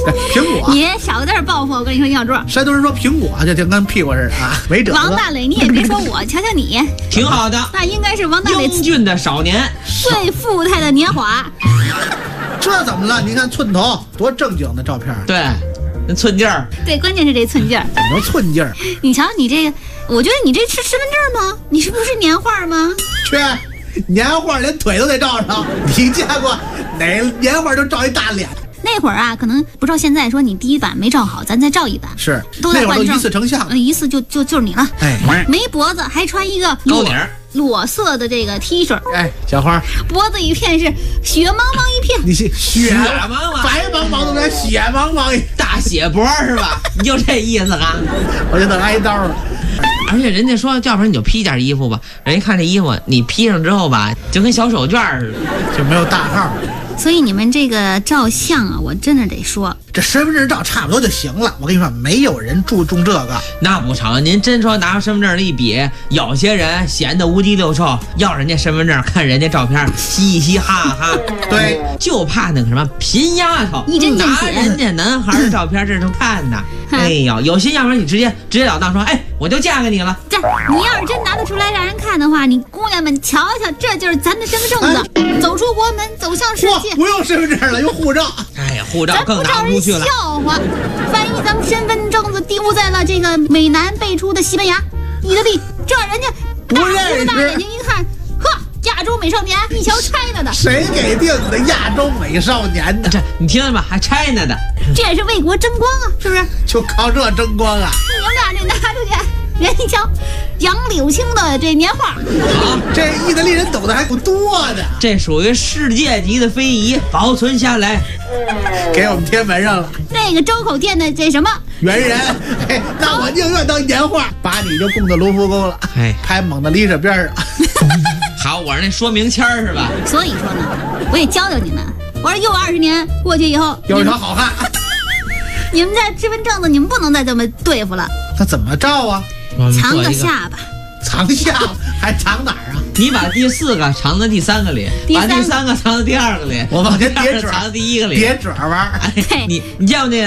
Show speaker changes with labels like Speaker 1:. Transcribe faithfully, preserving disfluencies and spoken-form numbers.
Speaker 1: 苹果，
Speaker 2: 你少点报复，我跟你说，小柱。
Speaker 1: 山东人说苹果就就跟屁股似的啊，没辙。
Speaker 2: 王大磊，你也别说我，瞧瞧你，
Speaker 3: 挺好的。
Speaker 2: 那应该是王大磊
Speaker 3: 英俊的少年，
Speaker 2: 最富态的年华。
Speaker 1: 这怎么了？你看寸头多正经的照片。
Speaker 3: 对，那寸劲儿。
Speaker 2: 对，关键是这寸劲儿。
Speaker 1: 怎么寸劲儿？
Speaker 2: 你瞧你这个，我觉得你这是身份证吗？你是不是年画吗？
Speaker 1: 去，年画连腿都得照上。你见过哪年画就照一大脸？
Speaker 2: 那会儿啊，可能不知道现在说你第一版没照好，咱再照一版。
Speaker 1: 是，
Speaker 2: 都在换证，
Speaker 1: 那会儿都一次成像，
Speaker 2: 嗯，一次就就就是你了。
Speaker 1: 哎，
Speaker 2: 没脖子，还穿一个
Speaker 3: 高领
Speaker 2: 裸色的这个 T 恤。
Speaker 1: 哎，小花，
Speaker 2: 脖子一片是血茫茫一片。
Speaker 1: 你是血
Speaker 3: 茫茫，
Speaker 1: 白茫茫的，血茫茫，
Speaker 3: 大血脖是吧？你就这意思啊？
Speaker 1: 我就等挨刀了。
Speaker 3: 而且人家说，要不然你就披件衣服吧。人家看这衣服，你披上之后吧，就跟小手绢似的，
Speaker 1: 就没有大号。
Speaker 2: 所以你们这个照相啊，我真的得说，
Speaker 1: 这身份证照差不多就行了。我跟你说，没有人注重这个。
Speaker 3: 那不成，您真说拿身份证一比，有些人闲得无鸡六兽，要人家身份证，看人家照片，嘻嘻哈哈。
Speaker 1: 对，
Speaker 3: 就怕那个什么贫丫头
Speaker 2: 一针见血，
Speaker 3: 拿人家男孩的照片这种看的。哎呀，有心要不然你直接直截了当说，哎，我就嫁给你了。
Speaker 2: 这你要是真拿得出来让人看的话，你姑娘们瞧瞧，这就是咱的身份证子，哎、走出国门，走向世界。
Speaker 1: 不用身份证了，用护照。
Speaker 3: 哎呀，护照更拿不出去了。
Speaker 2: 笑话，万一咱们身份证子丢在了这个美男辈出的西班牙、意大利，这人家大胡子大眼睛一看，呵，亚洲美少年，一瞧 China 的。
Speaker 1: 谁给定的亚洲美少年的？
Speaker 3: 这你听了吧，还 China 的，
Speaker 2: 这也是为国争光啊，是不是？
Speaker 1: 就靠这争光啊！
Speaker 2: 你们俩这拿出去。人一瞧，杨柳青的这年画，
Speaker 3: 啊，
Speaker 1: 这意大利人懂得还不多呢。
Speaker 3: 这属于世界级的非遗，保存下来，
Speaker 1: 给我们贴门上了。
Speaker 2: 那个周口店的这什么
Speaker 1: 猿人，哎，那我宁愿当年画，把你就供到卢浮宫了，哎，拍蒙娜丽莎边上。
Speaker 3: 好，我是那说明签是吧？
Speaker 2: 所以说呢，我也教教你们。我说又二十年过去以后，
Speaker 1: 有一条好汉。
Speaker 2: 你们这身份证子，你们不能再这么对付了。
Speaker 1: 他怎么照啊？
Speaker 2: 藏个下巴，
Speaker 1: 藏下巴还藏哪儿啊？
Speaker 3: 你把第四个藏在第三个里，把第三个藏在第二个里，
Speaker 1: 我往前叠褶，
Speaker 3: 藏在第一个里，
Speaker 1: 叠褶玩。
Speaker 3: 哎，你你见过那